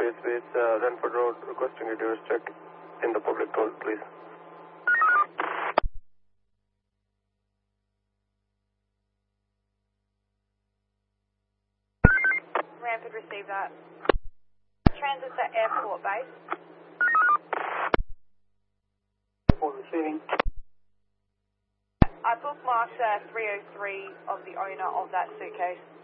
interface with Renford Road, requesting you to check in the public toll, please. Renford received that. Transit to airport base. Airport receiving. I bookmarked 303 of the owner of that suitcase.